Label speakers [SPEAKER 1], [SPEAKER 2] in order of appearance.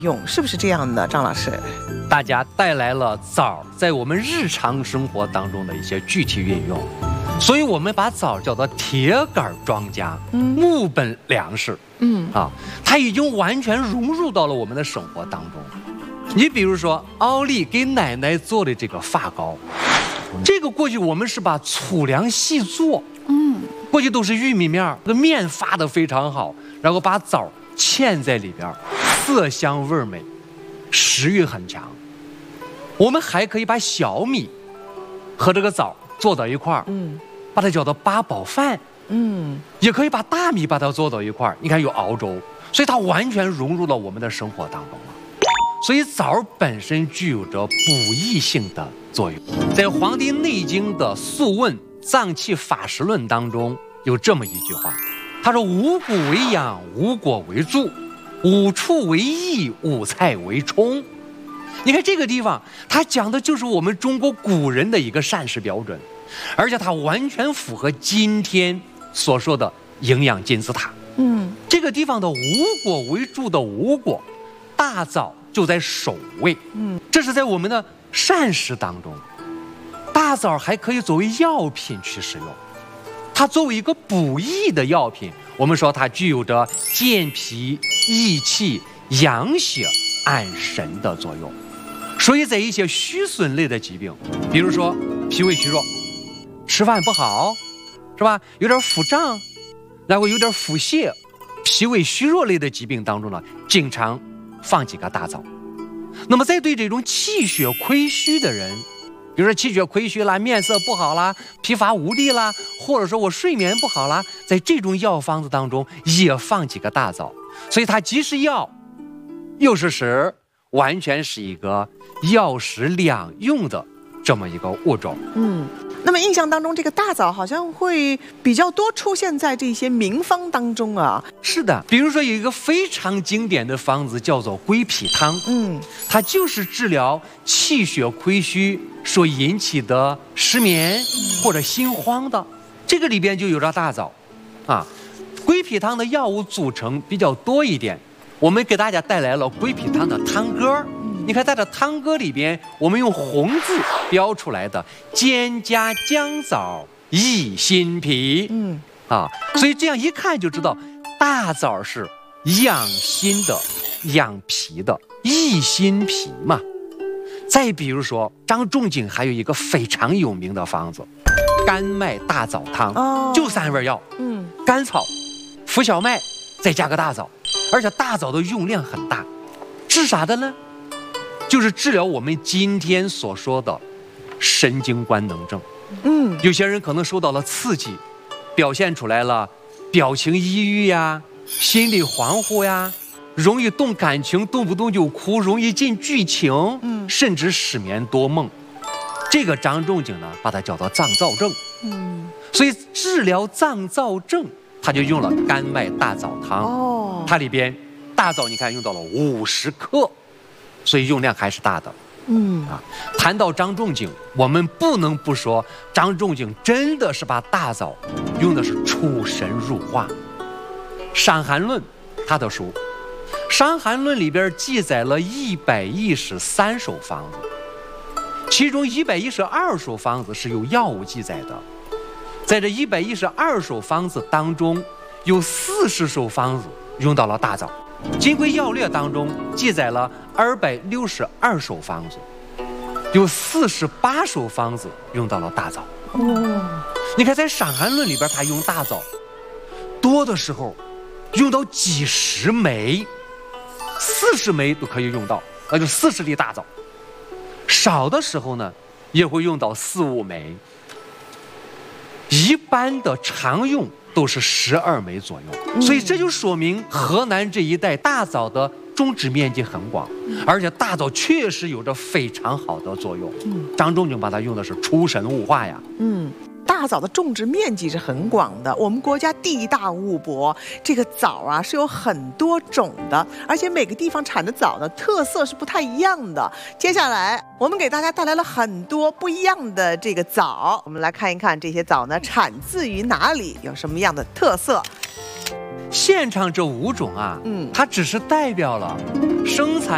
[SPEAKER 1] 用，是不是这样的，张老师？
[SPEAKER 2] 大家带来了枣在我们日常生活当中的一些具体运用，所以我们把枣叫做铁杆庄稼，木本粮食。它已经完全融入到了我们的生活当中。你比如说，奥利给奶奶做的这个发糕，这个过去我们是把粗粮细做，过去都是玉米面，这个面发得非常好，然后把枣嵌在里边，色香味美，食欲很强。我们还可以把小米和这个枣做到一块儿，把它叫做八宝饭，也可以把大米把它做到一块儿。你看有熬粥，所以它完全融入了我们的生活当中了。所以枣本身具有着补益性的作用。在《黄帝内经》的《素问·脏器法实论》当中有这么一句话，他说：“五谷为养，五果为助，五畜为益，五菜为充。”你看这个地方，它讲的就是我们中国古人的一个膳食标准，而且它完全符合今天所说的营养金字塔。这个地方的五果为助的五果，大枣就在首位。这是在我们的膳食当中，大枣还可以作为药品去使用。它作为一个补益的药品，我们说它具有着健脾、益气、养血、安神的作用。所以在一些虚损类的疾病，比如说脾胃虚弱，吃饭不好，是吧？有点腹胀，然后有点腹泻，脾胃虚弱类的疾病当中呢，经常放几个大枣。那么在对这种气血亏虚的人，比如说气血亏虚啦，面色不好啦，疲乏无力啦，或者说我睡眠不好啦，在这种药方子当中也放几个大枣。所以它既是药又是食，完全是一个药食两用的这么一个物种。
[SPEAKER 1] 那么印象当中，这个大枣好像会比较多出现在这些名方当中啊。
[SPEAKER 2] 是的，比如说有一个非常经典的方子叫做归脾汤，它就是治疗气血亏虚所引起的失眠或者心慌的，这个里边就有着大枣啊。归脾汤的药物组成比较多一点，我们给大家带来了归脾汤的汤歌。你看在这汤歌里边，我们用红字标出来的兼加姜枣益心脾，所以这样一看就知道大枣是养心的、养脾的、益心脾嘛。再比如说张仲景还有一个非常有名的方子甘麦大枣汤，就3味药，甘草、浮小麦，再加个大枣，而且大枣的用量很大，治啥的呢？就是治疗我们今天所说的神经官能症。有些人可能受到了刺激，表现出来了表情抑郁呀，心理恍惚呀，容易动感情，动不动就哭，容易进剧情，甚至失眠多梦。这个张仲景呢，把它叫做脏躁症。所以治疗脏躁症，他就用了甘麦大枣汤。它里边大枣你看用到了50克。所以用量还是大的。谈到张仲景，我们不能不说张仲景真的是把大枣用的是出神入化。《伤寒论》他的书《伤寒论》里边记载了113首方子，其中112首方子是有药物记载的。在这112首方子当中，有40首方子用到了大枣。《金匮要略》当中记载了262首方子，有48首方子用到了大枣。你看在《伤寒论》里边，他用大枣多的时候用到几十枚，40枚都可以用到，那就40粒大枣。少的时候呢，也会用到4、5枚。一般的常用都是12枚左右，所以这就说明河南这一带大枣的种植面积很广，而且大枣确实有着非常好的作用。张仲景把它用的是出神入化呀。
[SPEAKER 1] 大枣的种植面积是很广的，我们国家地大物博，这个枣啊是有很多种的，而且每个地方产的枣的特色是不太一样的。接下来我们给大家带来了很多不一样的这个枣，我们来看一看这些枣呢产自于哪里，有什么样的特色。
[SPEAKER 2] 现场这5种啊，它只是代表了生产